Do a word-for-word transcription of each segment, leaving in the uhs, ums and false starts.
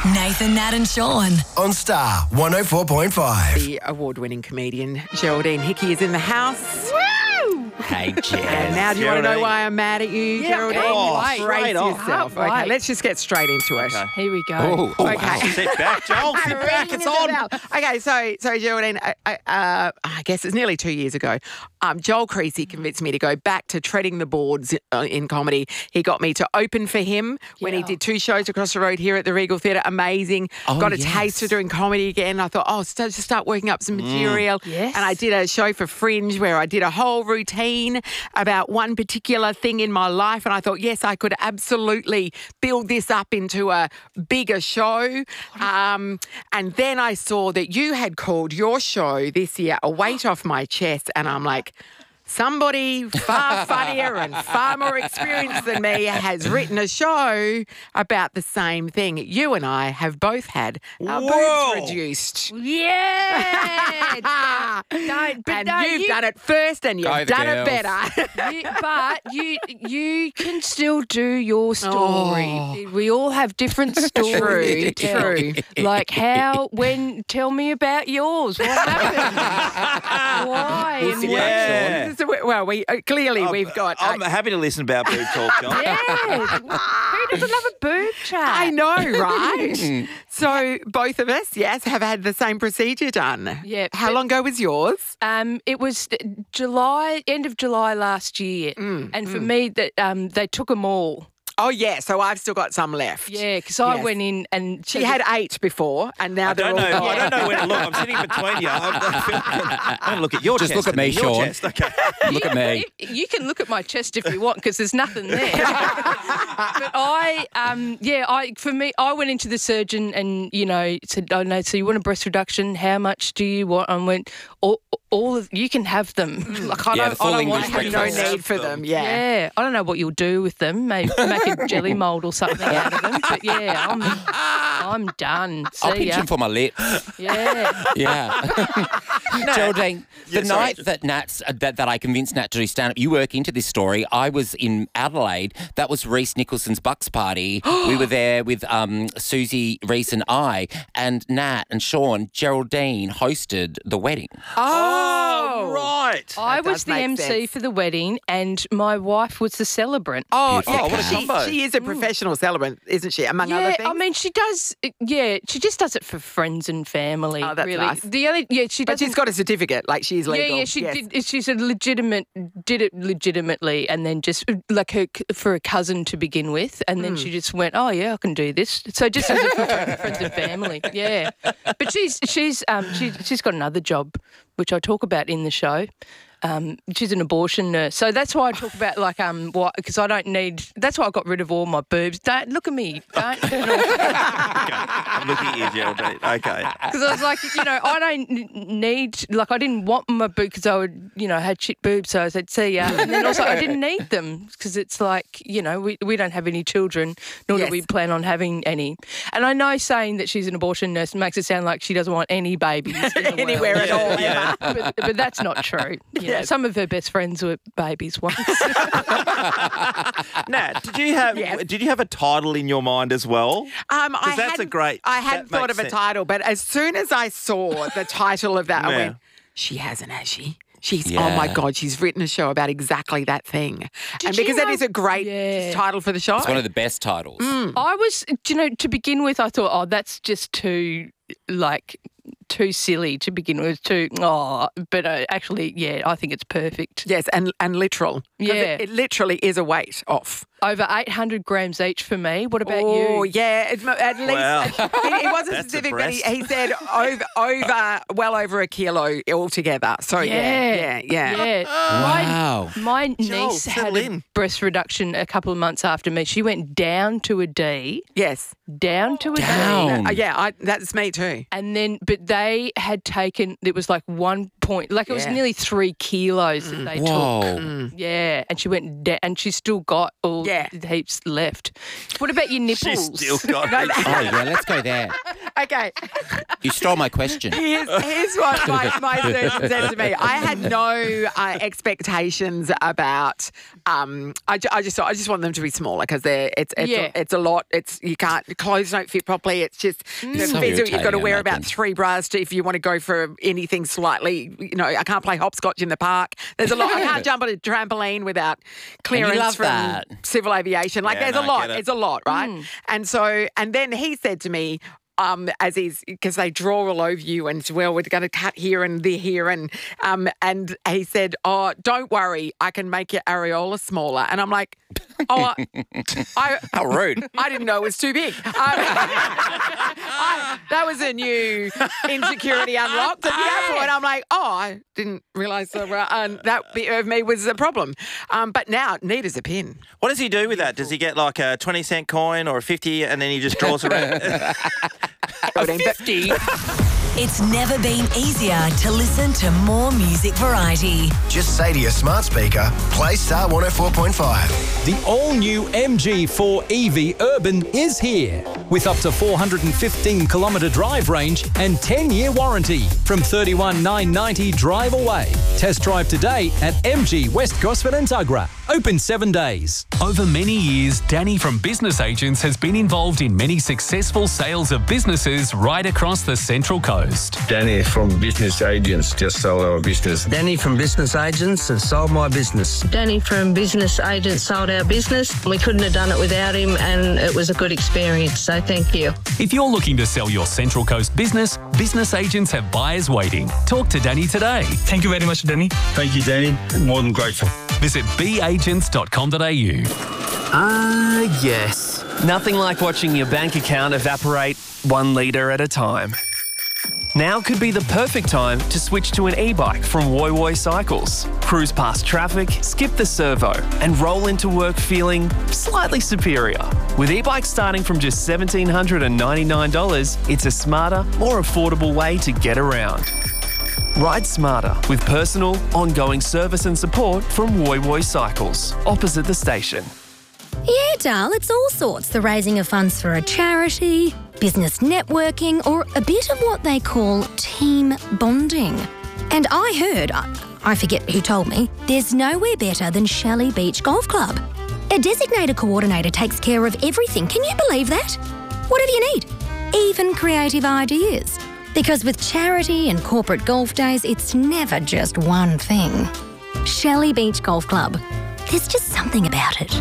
Nathan, Nat and Sean. On Star one oh four point five. The award-winning comedian Geraldine Hickey is in the house. Woo! Hey, Jez. And now do you want to know why I'm mad at you, Yeah, Geraldine? oh, Brace straight off. yourself. Right. Okay, let's just get straight into it. Okay. Here we go. Oh, oh, Okay. wow. Sit back, Joel. Sit back. It's on. Okay, so so Geraldine, I, I, uh, I guess it's nearly two years ago. Um, Joel Creasy convinced me to go back to treading the boards uh, in comedy. He got me to open for him when he Yeah. did two shows across the road here at the Regal Theatre. Amazing. Oh, got a yes. taste for doing comedy again. I thought, oh, start, just start working up some material. Yes. And I did a show for Fringe where I did a whole routine about one particular thing in my life. And I thought, yes, I could absolutely build this up into a bigger show. Um, and then I saw that you had called your show this year A Weight Off My Chest. And I'm like, somebody far funnier and far more experienced than me has written a show about the same thing. You and I have both had our Whoa. boobs reduced. Yeah. Don't, but and no, you've you, done it first and you've Go the done it girls. better. you- but you you can still do your story. Oh. We all have different stories. True, to tell. true. Like how, when, tell me about yours. What happened? Why? We'll and sit what- back, yeah. Sean. So we- well, we uh, clearly we've got. I'm uh, happy to listen about boob talk, John. Who doesn't love a boob chat? I know, right? So both of us, yes, have had the same procedure done. Yeah, How but- long ago was yours? Um, it was July, end of July last year, Mm, and for me, that um, they took them all. Oh, yeah. So I've still got some left. Yeah, because I Yes. went in and She had eight before, and now I they're don't know. all I don't know where to look. I'm sitting between you. I'm, I'm, I'm look at your Just chest. look at me, your Sean. Chest. Okay. Look at me. You, you can look at my chest if you want because there's nothing there. But I, um, yeah, I for me, I went into the surgeon and you know said, "Oh no, so you want a breast reduction? How much do you want?" And went, "All, all of you can have them." Like I Yeah, don't, the full I don't English want I to have no breakfast. need for them. Yeah. Yeah, I don't know what you'll do with them. Maybe make a jelly mould or something out of them. But yeah, I'm, I'm done. See I'll pinch ya. him for my lips. Yeah. Yeah. Geraldine, the Yeah, sorry. night that Nat's, uh, that, that I convinced Nat to do stand-up, you work into this story. I was in Adelaide. That was Reece Nicholson's Bucks party. We were there with um, Susie, Reece and I, and Nat and Sean, Geraldine hosted the wedding. Oh, right. I That was does the make M C sense. for the wedding and my wife was the celebrant. Oh, Beautiful. yeah, Oh, what a 'cause she, combo. she is a professional celebrant, isn't she? Among yeah, other things. I mean, she does. Yeah, she just does it for friends and family. Oh, that's really. nice. The only, yeah, she but doesn't. she's got a certificate, like she's legal. Yeah, yeah, she Yes. did. She's a legitimate, did it legitimately, and then just like her for a cousin to begin with, and Hmm. then she just went, "Oh yeah, I can do this." So just as a for friends, friends and family, yeah. But she's she's um she she's got another job, which I talk about in the show. Um, she's an abortion nurse, so that's why I talk about like um what because I don't need. That's why I got rid of all my boobs. Don't look at me. Don't. Okay. I'm looking at you, Geraldine. Okay. Because I was like, you know, I don't n- need, like, I didn't want my boobs because I would, you know, had shit boobs. So I said, see ya. And then also, I didn't need them because it's like, you know, we, we don't have any children, nor Yes. do we plan on having any. And I know saying that she's an abortion nurse makes it sound like she doesn't want any babies in the Anywhere world. at all. Yeah. But, but that's not true. You know, Yes. some of her best friends were babies once. Nat, did you have Yes. did you have a title in your mind as well? Um, I that's a hadn't- great- I hadn't that thought makes of a sense. title, but as soon as I saw the title of that, I Yeah. went, "She hasn't, has she? She's oh my Yeah. god, she's written a show about exactly that thing." and you because that know- is a great Yeah. title for the show. It's one of the best titles. I was, do you know, to begin with, I thought, oh, that's just too, like, too silly to begin with. Too, oh, but uh, actually, yeah, I think it's perfect. Yes, and and literal. 'Cause Yeah. it, it literally is a weight off. Over eight hundred grams each for me. What about Oh you? yeah, it, at least Wow. he, he wasn't That's a specific, but he, breast. he said over over well over a kilo altogether. So yeah, yeah, yeah. Yeah. Wow. My, my Joel, niece had settle a in. breast reduction a couple of months after me. She went down to a D, Yes, down to a D. Down. Uh, yeah. I, that's me too. And then, but they had taken, it was like one point, like it was Yeah. nearly three kilos that they Whoa. took. Yeah, and she went down, and she's still got all Yeah. heaps left. What about your nipples? She's still got No, it. Oh, yeah, let's go there. Okay. You stole my question. Here's, here's what my, my surgeon said to me. I had no uh, expectations about. Um, I, ju- I just I just want them to be smaller because they're it's it's, Yeah. a, it's a lot. It's you can't clothes don't fit properly. It's just you know, So physical, you've got to irritating, wear I about imagine. three bras to, if you want to go for anything slightly. You know, I can't play hopscotch in the park. There's a lot. I can't jump on a trampoline without clearance love from that. civil aviation. Like Yeah, there's no, a I lot. get it. It's a lot, right? And so and then he said to me. Um, as is because they draw all over you, and well, we're going to cut here and there here, and um, and he said, "Oh, don't worry, I can make your areola smaller." And I'm like, "Oh, I, How rude. I didn't know it was too big." Um, I, that was a new insecurity unlocked at the airport. I'm like, "Oh, I didn't realise that, uh, and that bit of me was a problem." Um, but now, neat as a pin. What does he do with that? Does he get like a twenty cent coin or a fifty and then he just draws around? fifty. It's never been easier to listen to more music variety. Just say to your smart speaker, play Star one oh four point five. The all-new M G four E V Urban is here with up to four hundred fifteen kilometre drive range and ten-year warranty from thirty-one thousand nine hundred ninety drive away. Test drive today at M G West Gosford and Tuggerah. Open seven days. Over many years, Danny from Business Agents has been involved in many successful sales of businesses right across the Central Coast. Danny from Business Agents just sold our business. Danny from Business Agents has sold my business. Danny from Business Agents sold our business. We couldn't have done it without him, and it was a good experience, so thank you. If you're looking to sell your Central Coast business, Business Agents have buyers waiting. Talk to Danny today. Thank you very much, Danny. Thank you, Danny. More than grateful. Visit b agents dot com dot a u. Ah, yes. Nothing like watching your bank account evaporate one litre at a time. Now could be the perfect time to switch to an e-bike from Woy Woy Cycles. Cruise past traffic, skip the servo, and roll into work feeling slightly superior. With e-bikes starting from just one thousand seven hundred ninety-nine dollars, it's a smarter, more affordable way to get around. Ride smarter with personal, ongoing service and support from Woy Woy Cycles, opposite the station. Yeah, Dal, it's all sorts. The raising of funds for a charity, business networking, or a bit of what they call team bonding. And I heard, I, I forget who told me, there's nowhere better than Shelley Beach Golf Club. A designated coordinator takes care of everything. Can you believe that? Whatever you need, even creative ideas. Because with charity and corporate golf days, it's never just one thing. Shelley Beach Golf Club. There's just something about it.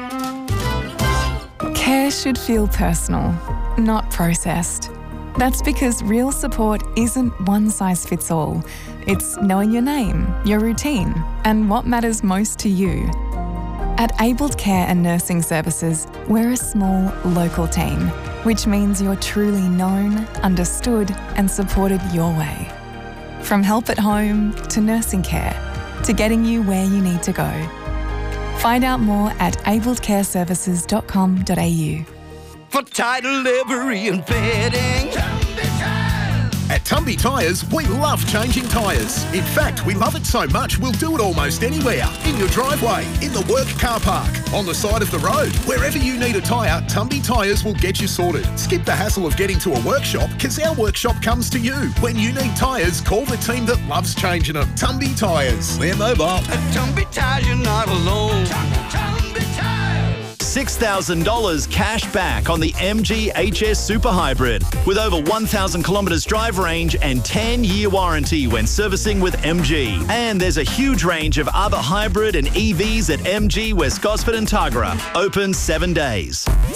Care should feel personal, not processed. That's because real support isn't one size fits all. It's knowing your name, your routine, and what matters most to you. At Abled Care and Nursing Services, we're a small, local team, which means you're truly known, understood, and supported your way. From help at home to nursing care to getting you where you need to go. Find out more at abled care services dot com dot a u. For title livery and bedding. At Tumby Tyres, we love changing tyres. In fact, we love it so much we'll do it almost anywhere. In your driveway, in the work car park, on the side of the road. Wherever you need a tyre, Tumby Tyres will get you sorted. Skip the hassle of getting to a workshop because our workshop comes to you. When you need tyres, call the team that loves changing them. Tumby Tyres. We're mobile. At Tumby Tyres, you're not alone. Tumby Tyres. six thousand dollars cash back on the M G H S Super Hybrid with over one thousand kilometres drive range and ten-year warranty when servicing with M G. And there's a huge range of other hybrid and E Vs at M G West Gosford and Tuggerah. Open seven days.